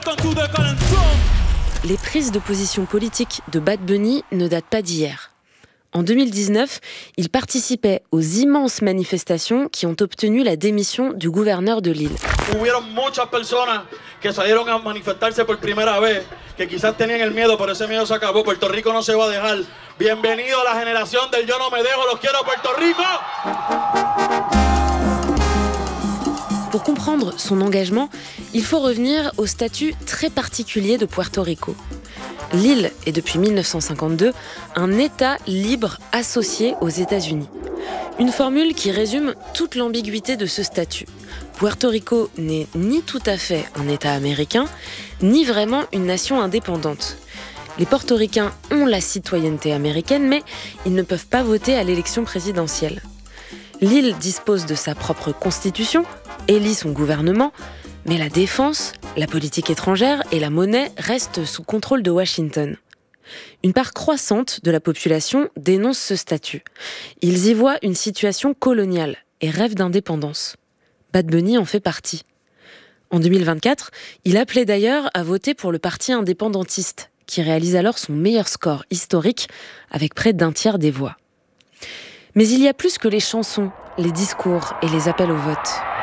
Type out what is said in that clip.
Les prises de position politique de Bad Bunny ne datent pas d'hier. En 2019, il participait aux immenses manifestations qui ont obtenu la démission du gouverneur de l'île. Hubieron muchas personas que salieron a manifestarse por primera vez, que quizás tenían el miedo, pero ese miedo se acabó. Puerto Rico no se va a dejar. Bienvenido a la generación del Yo no me dejo, los quiero Puerto Rico. Pour comprendre son engagement, il faut revenir au statut très particulier de Puerto Rico. L'île est depuis 1952 un État libre associé aux États-Unis. Une formule qui résume toute l'ambiguïté de ce statut. Puerto Rico n'est ni tout à fait un État américain, ni vraiment une nation indépendante. Les portoricains ont la citoyenneté américaine, mais ils ne peuvent pas voter à l'élection présidentielle. L'île dispose de sa propre constitution, élit son gouvernement, mais la défense, la politique étrangère et la monnaie restent sous contrôle de Washington. Une part croissante de la population dénonce ce statut. Ils y voient une situation coloniale et rêvent d'indépendance. Bad Bunny en fait partie. En 2024, il appelait d'ailleurs à voter pour le parti indépendantiste, qui réalise alors son meilleur score historique avec près d'un tiers des voix. Mais il y a plus que les chansons, les discours et les appels au vote.